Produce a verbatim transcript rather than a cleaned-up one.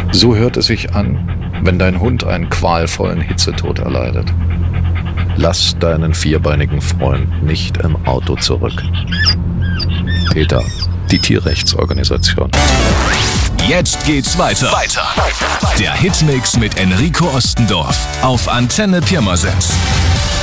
So hört es sich an, wenn dein Hund einen qualvollen Hitzetod erleidet. Lass deinen vierbeinigen Freund nicht im Auto zurück. PETA, die Tierrechtsorganisation. Jetzt geht's weiter. Weiter. Der Hitmix mit Enrico Ostendorf auf Antenne Pirmasens.